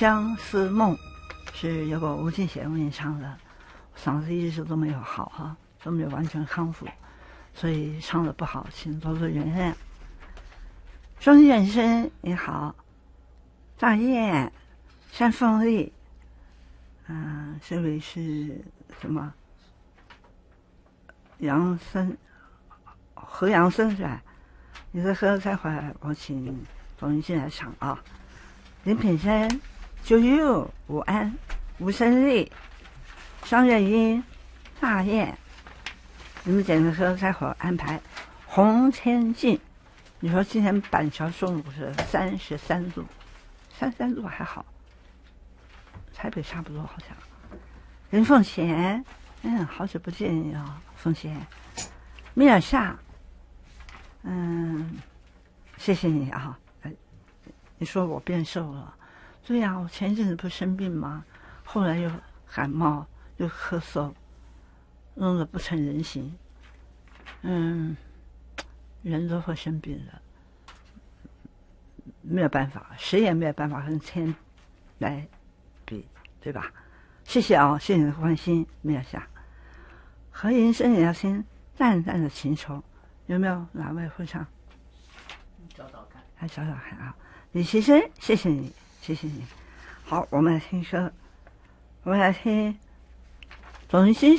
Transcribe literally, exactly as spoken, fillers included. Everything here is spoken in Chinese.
相思梦》，是由我吴俊贤为你唱的，嗓子一直都没有好哈，都没有完全康复，所以唱的不好，请多多原谅。双喜人生你好，大雁山凤丽，嗯、呃，这位是什么？杨森，何杨森是吧？你的歌待会儿我请董云进来唱啊。林品山，九九午安，吴胜利，张月英，大雁，你们点的歌待会儿安排。洪千进，你说今天板桥中午是三十三度，三十三度还好，台北差不多好像。任凤贤，嗯，好久不见你啊，凤贤。米尔夏，嗯，谢谢你啊。你说我变瘦了，对呀、啊，我前一阵子不生病吗？后来又感冒又咳嗽，弄得不成人形。嗯，人都会生病的，没有办法，谁也没有办法跟天来比，对吧？谢谢啊，谢谢你的关心，米尔夏。何银生也要听淡淡的情愁，有没有哪位会唱？ 找找看， 来找找看啊。李其生，谢谢你，谢谢你。好，我们来听歌，我们来听董云欣